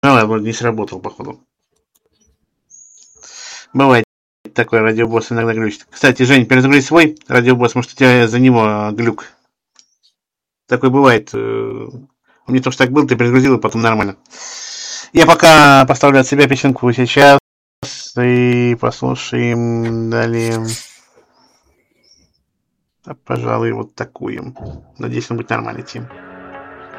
вроде не сработал, походу. Бывает такой, радиобосс иногда глючит. Кстати, Жень, перезагрузи свой радиобосс, может у тебя за него глюк. Такой бывает. У меня тоже так был, ты перезагрузил, и потом нормально. Я пока поставлю от себя песенку сейчас и послушаем далее. Пожалуй, вот такую. Надеюсь, он будет нормальной темой.